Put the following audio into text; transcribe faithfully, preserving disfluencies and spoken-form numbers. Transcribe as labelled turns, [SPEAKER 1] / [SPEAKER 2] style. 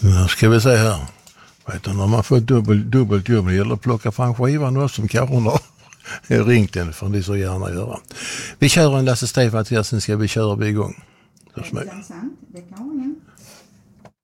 [SPEAKER 1] Nu ska vi se här. Vet du, när man får dubbel, dubbelt jobb eller plocka fram skivan då, som kanske hon har ringt den, för det så gärna göra. Vi kör en Lasse Stefans, sen ska vi köra vi igång.
[SPEAKER 2] Det kan